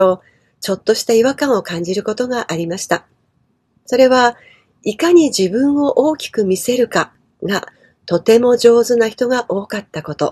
と、ちょっとした違和感を感じることがありました。それは、いかに自分を大きく見せるかがとても上手な人が多かったこと。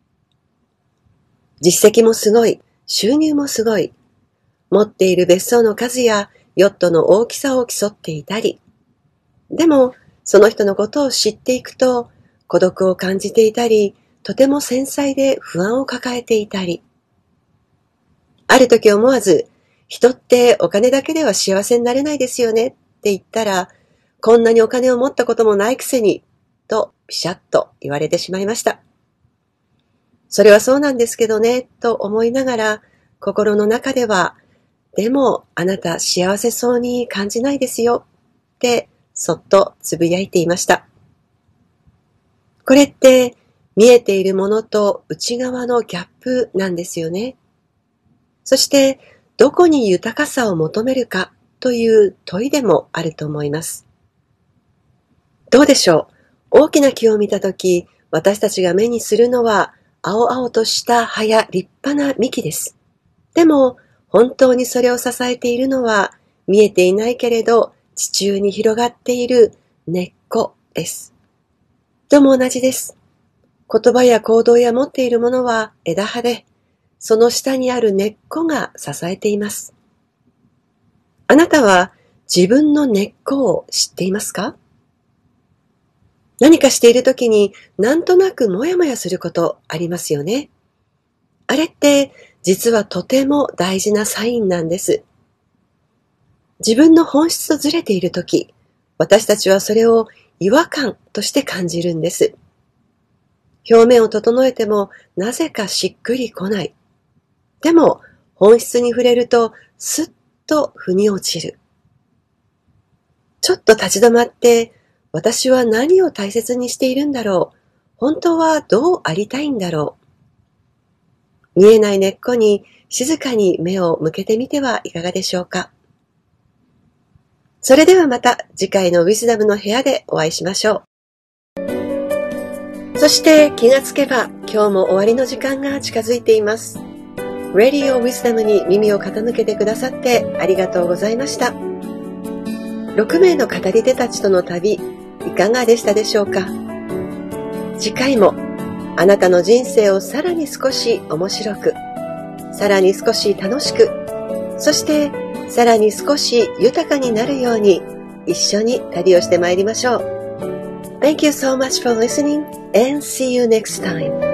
実績もすごい、収入もすごい、持っている別荘の数やヨットの大きさを競っていたり、でもその人のことを知っていくと孤独を感じていたり、とても繊細で不安を抱えていたり、ある時思わず、人ってお金だけでは幸せになれないですよねって言ったら、こんなにお金を持ったこともないくせに、とピシャッと言われてしまいました。それはそうなんですけどね、と思いながら、心の中では、でもあなた幸せそうに感じないですよ、ってそっとつぶやいていました。これって見えているものと内側のギャップなんですよね。そしてどこに豊かさを求めるかという問いでもあると思います。どうでしょう。大きな木を見たとき、私たちが目にするのは青々とした葉や立派な幹です。でも本当にそれを支えているのは見えていないけれど地中に広がっている根っこです。とも同じです。言葉や行動や持っているものは枝葉で、その下にある根っこが支えています。あなたは自分の根っこを知っていますか？何かしているときになんとなくもやもやすることありますよね。あれって実はとても大事なサインなんです。自分の本質とずれているとき、私たちはそれを違和感として感じるんです。表面を整えてもなぜかしっくりこない。でも本質に触れるとスッと腑に落ちる。ちょっと立ち止まって、私は何を大切にしているんだろう。本当はどうありたいんだろう。見えない根っこに静かに目を向けてみてはいかがでしょうか。それではまた次回のウィズダムの部屋でお会いしましょう。そして気がつけば今日も終わりの時間が近づいています。Radio Wisdom に耳を傾けてくださってありがとうございました。6名の語り手たちとの旅、いかがでしたでしょうか。次回もあなたの人生をさらに少し面白く、さらに少し楽しく、そしてさらに少し豊かになるように一緒に旅をしてまいりましょう。Thank you so much for listening and see you next time.